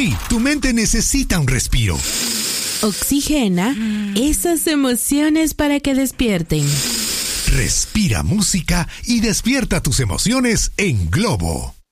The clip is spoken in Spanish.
Hey, tu mente necesita un respiro. Oxigena esas emociones para que despierten. Respira música y despierta tus emociones en Globo.